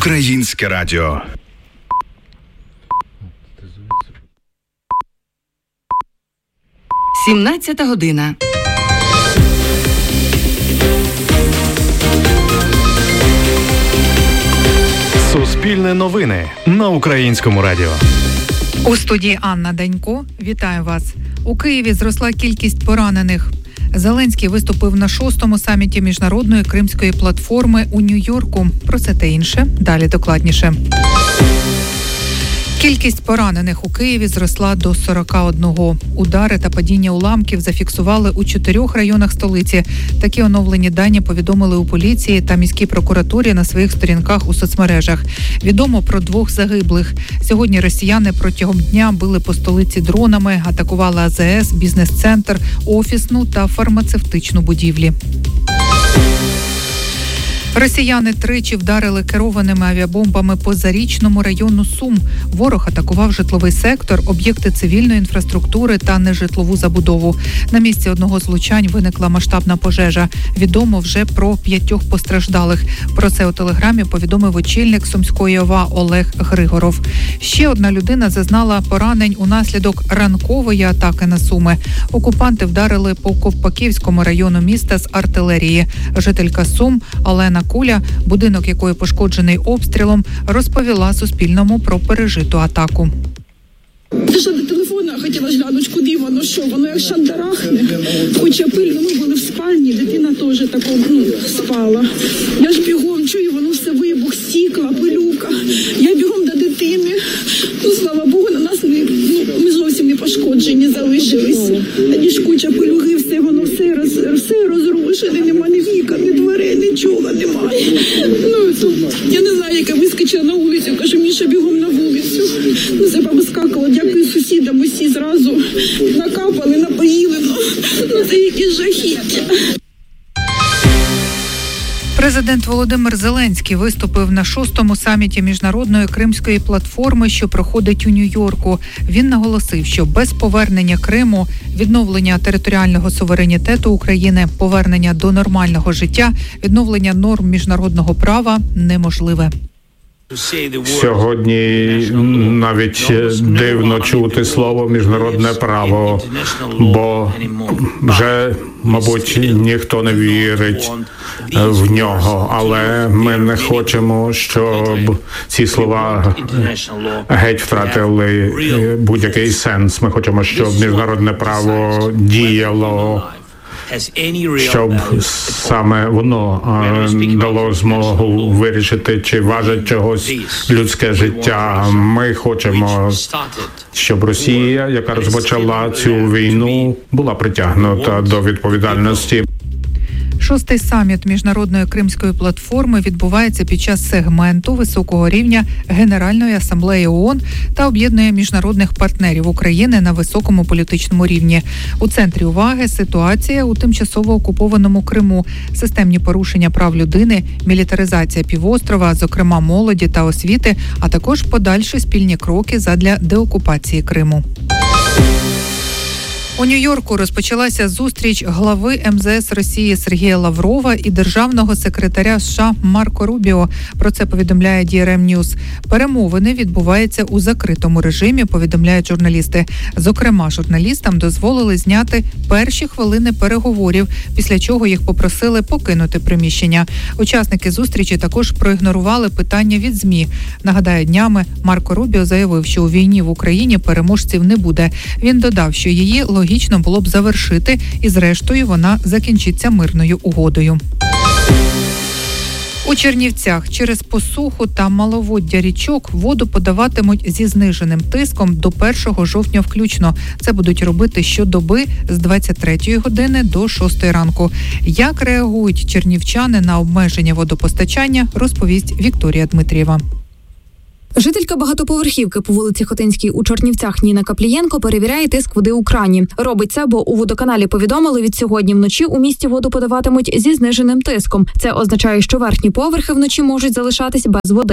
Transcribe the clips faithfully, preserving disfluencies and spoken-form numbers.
Українське радіо. сімнадцята година. Суспільне новини на Українському радіо. У студії Анна Данько. Вітаю вас. У Києві зросла кількість поранених. Зеленський виступив на шостому саміті міжнародної кримської платформи у Нью-Йорку. Про це та інше далі докладніше. Кількість поранених у Києві зросла до сорока одного. Удари та падіння уламків зафіксували у чотирьох районах столиці. Такі оновлені дані повідомили у поліції та міській прокуратурі на своїх сторінках у соцмережах. Відомо про двох загиблих. Сьогодні росіяни протягом дня били по столиці дронами, атакували А Зе Ес, бізнес-центр, офісну та фармацевтичну будівлі. Росіяни тричі вдарили керованими авіабомбами по Зарічному району Сум. Ворог атакував житловий сектор, об'єкти цивільної інфраструктури та нежитлову забудову. На місці одного з влучань виникла масштабна пожежа. Відомо вже про п'ятьох постраждалих. Про це у телеграмі повідомив очільник Сумської О В А Олег Григоров. Ще одна людина зазнала поранень унаслідок ранкової атаки на Суми. Окупанти вдарили по Ковпаківському району міста з артилерії. Жителька Сум Олена Куля, будинок якої пошкоджений обстрілом, розповіла Суспільному про пережиту атаку. Пішла до телефону, хотіла ж глянути, куди воно, що, воно як шандарахне. Хоча пиль, ми були в спальні, дитина теж тако, ну, спала. Я ж бігом чую, воно все вибух, стікла, пилюка. Я бігом до дитини. Ну, слава Богу, на нас не, ну, ми зовсім не пошкоджені залишилися. Тоді ж куча пилюги, все, воно все, роз, все розрушене, нема ні вікон, ні дверей, нічого немає. Ну, то, я не знаю, як я вискочила на вулицю, кажу, Міша, бігом на вулицю. Ну, це повискакала, дякую сусідам, усі зразу накапали, напоїли, ну, ну це які жахіття. Президент Володимир Зеленський виступив на шостому саміті міжнародної кримської платформи, що проходить у Нью-Йорку. Він наголосив, що без повернення Криму, відновлення територіального суверенітету України, повернення до нормального життя, відновлення норм міжнародного права неможливе. Сьогодні навіть дивно чути слово «міжнародне право», бо вже, мабуть, ніхто не вірить в нього, але ми не хочемо, щоб ці слова геть втратили будь-який сенс. Ми хочемо, щоб міжнародне право діяло, щоб саме воно дало змогу вирішити, чи важить чогось людське життя. Ми хочемо, щоб Росія, яка розпочала цю війну, була притягнута до відповідальності. Шостий саміт міжнародної кримської платформи відбувається під час сегменту високого рівня Генеральної асамблеї ООН та об'єднує міжнародних партнерів України на високому політичному рівні. У центрі уваги ситуація у тимчасово окупованому Криму, системні порушення прав людини, мілітаризація півострова, зокрема молоді та освіти, а також подальші спільні кроки задля деокупації Криму. У Нью-Йорку розпочалася зустріч глави Ем Зе Ес Росії Сергія Лаврова і державного секретаря США Марко Рубіо. Про це повідомляє Ді Ар Ем Ньюс. Перемовини відбуваються у закритому режимі, повідомляють журналісти. Зокрема, журналістам дозволили зняти перші хвилини переговорів, після чого їх попросили покинути приміщення. Учасники зустрічі також проігнорували питання від ЗМІ. Нагадаю, днями Марко Рубіо заявив, що у війні в Україні переможців не буде. Він додав, що її логічно було б завершити, і зрештою вона закінчиться мирною угодою. У Чернівцях через посуху та маловоддя річок воду подаватимуть зі зниженим тиском до першого жовтня включно. Це будуть робити щодоби з двадцять третьої години до шостої ранку. Як реагують чернівчани на обмеження водопостачання, розповість Вікторія Дмитрієва. Жителька багатоповерхівки по вулиці Хотинській у Чернівцях Ніна Каплієнко перевіряє тиск води у крані. Робить це, бо у водоканалі повідомили, від сьогодні вночі у місті воду подаватимуть зі зниженим тиском. Це означає, що верхні поверхи вночі можуть залишатись без води.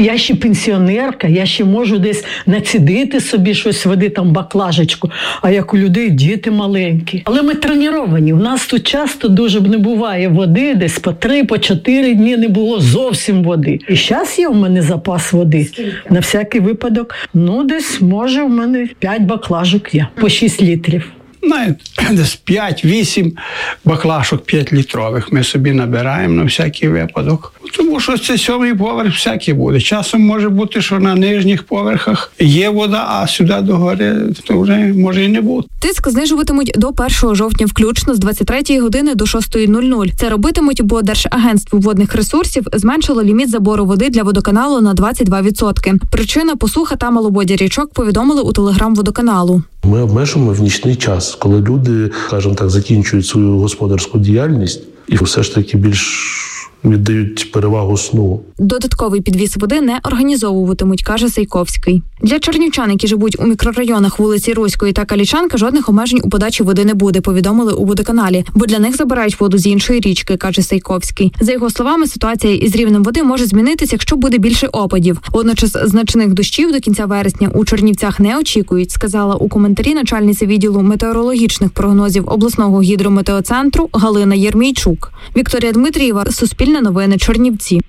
Я ще пенсіонерка, я ще можу десь націдити собі щось води, там баклажечку, а як у людей діти маленькі. Але ми треновані, у нас тут часто дуже не буває води, десь по три, по чотири дні не було зовсім води. І зараз є в мене запас води. Скільки? На всякий випадок, ну десь може в мене п'ять баклажок є, по шість літрів. Знаєте, десь п'ять-вісім баклажок п'ятилітрових ми собі набираємо на всякий випадок. Тому що це сьомий поверх всякий буде. Часом може бути, що на нижніх поверхах є вода, а сюди догори то вже може і не бути. Тиск знижуватимуть до першого жовтня включно з двадцять третьої години до шостої нуль-нуль. Це робитимуть, бо Держагентство водних ресурсів зменшило ліміт забору води для водоканалу на двадцять два відсотки. Причина – посуха та маловоддя річок, повідомили у телеграм-водоканалу. Ми обмежуємо в нічний час, коли люди, скажімо так, закінчують свою господарську діяльність і все ж таки більш віддають перевагу сну. Додатковий підвіз води не організовуватимуть, каже Сайковський. Для чернівчан, які живуть у мікрорайонах вулиці Руської та Калічанка, жодних обмежень у подачі води не буде, повідомили у водоканалі, бо для них забирають воду з іншої річки, каже Сайковський. За його словами, ситуація із рівнем води може змінитися, якщо буде більше опадів. Водночас значних дощів до кінця вересня у Чернівцях не очікують, сказала у коментарі начальниця відділу метеорологічних прогнозів обласного гідрометеоцентру Галина Єрмійчук. Вікторія Дмитрієва, Суспільне новини, Чернівці.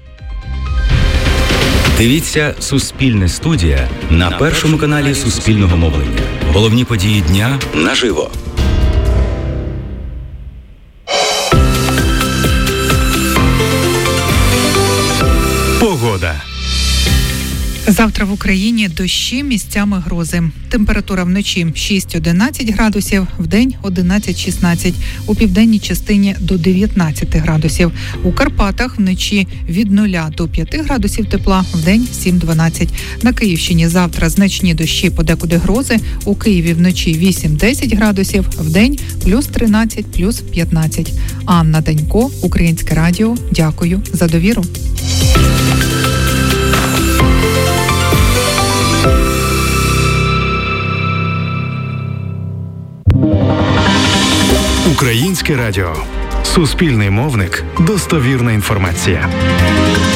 Дивіться «Суспільне студія» на першому каналі Суспільного мовлення. Головні події дня наживо. Погода. Завтра в Україні дощі, місцями грози. Температура вночі шість-одинадцять градусів, вдень одинадцять-шістнадцять. У південній частині до дев'ятнадцять градусів. У Карпатах вночі від нуля до п'яти градусів тепла, вдень сім-дванадцять. На Київщині завтра значні дощі, подекуди грози. У Києві вночі вісім-десять градусів, вдень плюс тринадцять, плюс п'ятнадцять. Анна Данько, Українське радіо. Дякую за довіру. Українське радіо. Суспільний мовник. Достовірна інформація.